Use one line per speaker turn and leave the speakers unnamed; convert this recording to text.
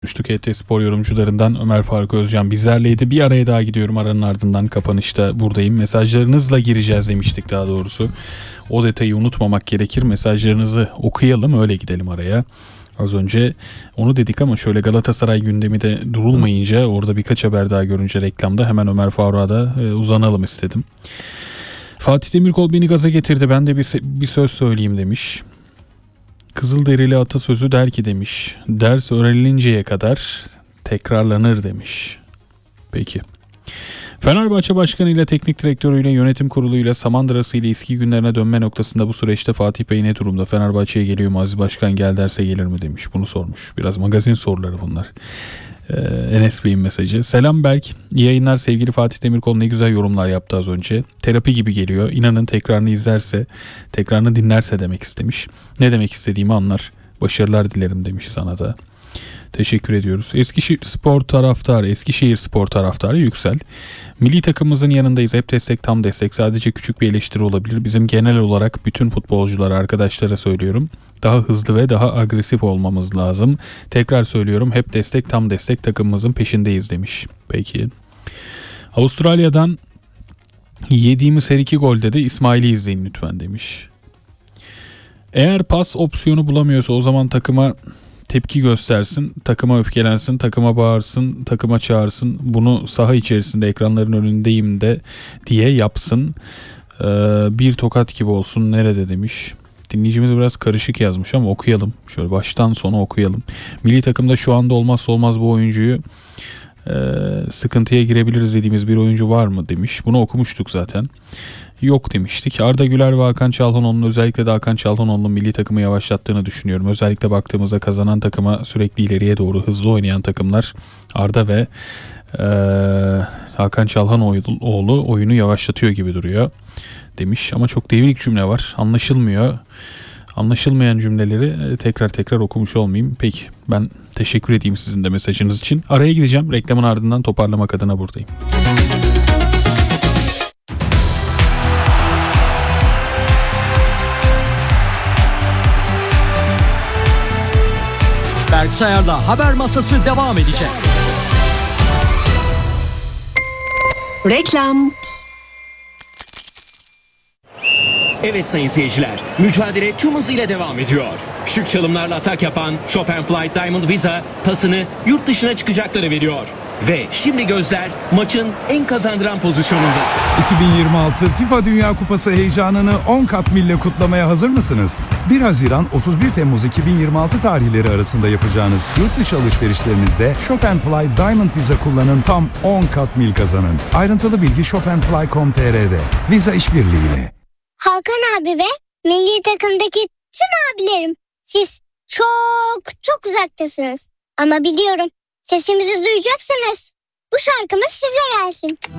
HT Spor yorumcularından Ömer Faruk Özcan bizlerleydi. Bir araya daha gidiyorum. Aranın ardından kapanışta buradayım. Mesajlarınızla gireceğiz demiştik daha doğrusu. O detayı unutmamak gerekir. Mesajlarınızı okuyalım, öyle gidelim araya. Az önce onu dedik ama şöyle Galatasaray gündemi de durulmayınca, orada birkaç haber daha görünce reklamda hemen Ömer Faruk'a da uzanalım istedim. Fatih Demirkol beni gaza getirdi. Ben de bir söz söyleyeyim demiş. Kızılderili atasözü der ki demiş, ders öğrenilinceye kadar tekrarlanır demiş. Peki. Fenerbahçe Başkanı ile teknik direktörüyle yönetim kuruluyla Samandıra'sı ile eski günlerine dönme noktasında bu süreçte Fatih Bey ne durumda? Fenerbahçe'ye geliyor mu? Aziz Başkan gel derse gelir mi demiş. Bunu sormuş. Biraz magazin soruları bunlar. Enes Bey'in mesajı. Selam Berk. İyi yayınlar sevgili Fatih Demirkol, ne güzel yorumlar yaptı az önce. Terapi gibi geliyor. İnanın tekrarını izlerse, tekrarını dinlerse demek istemiş. Ne demek istediğimi anlar. Başarılar dilerim demiş sana da. Teşekkür ediyoruz. Eskişehir Spor taraftarı Yüksel. Milli takımımızın yanındayız. Hep destek, tam destek. Sadece küçük bir eleştiri olabilir. Bizim genel olarak bütün futbolculara, arkadaşlara söylüyorum. Daha hızlı ve daha agresif olmamız lazım. Tekrar söylüyorum. Hep destek, tam destek, takımımızın peşindeyiz demiş. Peki. Avustralya'dan yediğimiz her iki golde de İsmail'i izleyin lütfen demiş. Eğer pas opsiyonu bulamıyorsa o zaman takıma tepki göstersin, takıma öfkelensin, takıma bağırsın, takıma çağırsın. Bunu saha içerisinde, ekranların önündeyim de diye yapsın. Bir tokat gibi olsun nerede demiş. Dinleyicimiz biraz karışık yazmış ama okuyalım. Şöyle baştan sona okuyalım. Milli takımda şu anda olmazsa olmaz bu oyuncuyu sıkıntıya girebiliriz dediğimiz bir oyuncu var mı demiş. Bunu okumuştuk zaten. Yok demiştik. Arda Güler ve Hakan Çalhanoğlu'nun, özellikle de Hakan Çalhanoğlu'nun milli takımı yavaşlattığını düşünüyorum. Özellikle baktığımızda kazanan takıma sürekli ileriye doğru hızlı oynayan takımlar Arda ve Hakan Çalhanoğlu oyunu yavaşlatıyor gibi duruyor demiş. Ama çok devrik cümle var. Anlaşılmıyor. Anlaşılmayan cümleleri tekrar okumuş olmayayım. Peki, ben teşekkür edeyim sizin de mesajınız için. Araya gideceğim. Reklamın ardından toparlamak adına buradayım.
Berk Sayar'la Haber Masası devam edecek.
Reklam.
Evet sayın seyirciler, mücadele tüm hızıyla devam ediyor. Şık çalımlarla atak yapan Chopin Flight Diamond Visa pasını yurt dışına çıkacaklara veriyor. Ve şimdi gözler maçın en kazandıran pozisyonunda.
2026 FIFA Dünya Kupası heyecanını 10 kat mille kutlamaya hazır mısınız? 1 Haziran 31 Temmuz 2026 tarihleri arasında yapacağınız yurt dışı alışverişlerinizde Chopin Fly Diamond Visa kullanın, tam 10 kat mil kazanın. Ayrıntılı bilgi chopinfly.com.tr'de. Visa işbirliğiyle.
Hakan abi ve milli takımdaki tüm abilerim, siz çok uzaktasınız. Ama biliyorum, sesimizi duyacaksınız. Bu şarkımız size gelsin.